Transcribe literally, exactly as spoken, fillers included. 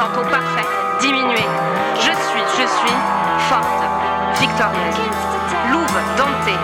tempo parfait, diminué. Je suis, je suis forte, victorieuse. Louve, domptée,